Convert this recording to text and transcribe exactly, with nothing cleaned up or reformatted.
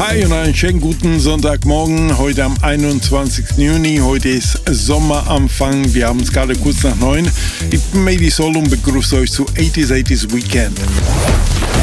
Hi und einen schönen guten Sonntagmorgen, heute am einundzwanzigsten Juni. Heute ist Sommeranfang, wir haben es gerade kurz nach neun. Ich bin Mady Soul und begrüße euch zu eighties eighties Weekend.